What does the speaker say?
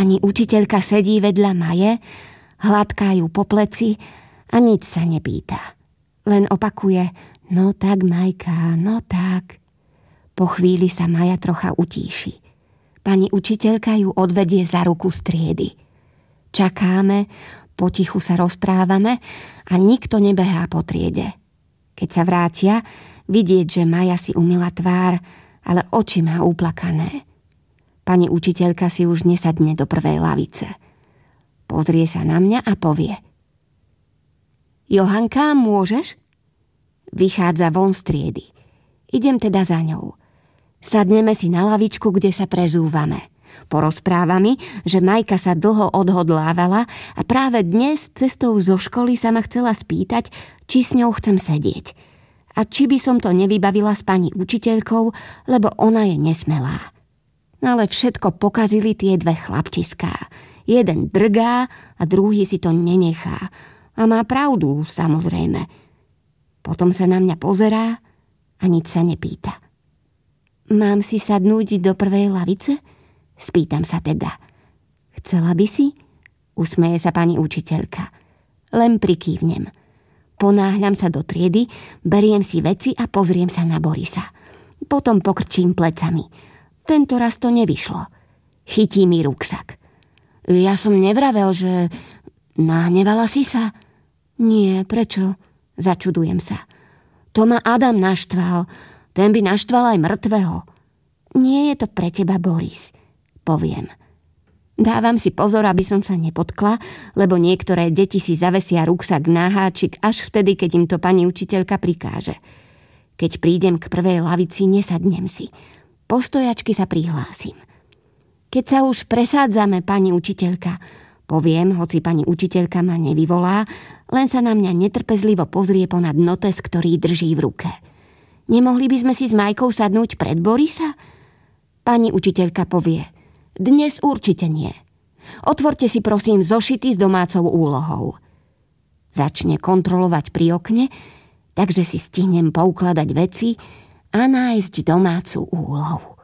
Pani učiteľka sedí vedľa Maje, hladká ju po pleci a nič sa nepýta. Len opakuje: no tak, Majka, no tak. Po chvíli sa Maja trocha utíši. Pani učiteľka ju odvedie za ruku z triedy. Čakáme, potichu sa rozprávame a nikto nebehá po triede. Keď sa vrátia, vidieť, že Maja si umyla tvár, ale oči má uplakané. Pani učiteľka si už nesadne do prvej lavice. Pozrie sa na mňa a povie: Johanka, môžeš? Vychádza von z triedy. Idem teda za ňou. Sadneme si na lavičku, kde sa prezúvame. Porozpráva mi, že Majka sa dlho odhodlávala a práve dnes cestou zo školy sa ma chcela spýtať, či s ňou chcem sedieť. A či by som to nevybavila s pani učiteľkou, lebo ona je nesmelá. Ale všetko pokazili tie dve chlapčiská. Jeden drgá a druhý si to nenechá. A má pravdu, samozrejme. Potom sa na mňa pozerá a nič sa nepýta. Mám si sadnúť do prvej lavice? Spýtam sa teda. Chcela by si? Usmeje sa pani učiteľka. Len prikývnem. Ponáhľam sa do triedy, beriem si veci a pozriem sa na Borisa. Potom pokrčím plecami. Tento raz to nevyšlo. Chytí mi ruksak. Ja som nevravel, že... Nahnevala si sa? Nie, prečo? Začudujem sa. To ma Adam naštval. Ten by naštval aj mŕtvého. Nie je to pre teba, Boris, poviem. Dávam si pozor, aby som sa nepotkla, lebo niektoré deti si zavesia ruksak na háčik až vtedy, keď im to pani učiteľka prikáže. Keď prídem k prvej lavici, nesadnem si. Po stojačky sa prihlásim. Keď sa už presádzame, pani učiteľka, poviem, hoci pani učiteľka ma nevyvolá, len sa na mňa netrpezlivo pozrie ponad notes, ktorý drží v ruke. Nemohli by sme si s Majkou sadnúť pred Borisa? Pani učiteľka povie: dnes určite nie. Otvorte si prosím zošity s domácou úlohou. Začne kontrolovať pri okne, takže si stihnem poukladať veci a nájsť domácu úlohu.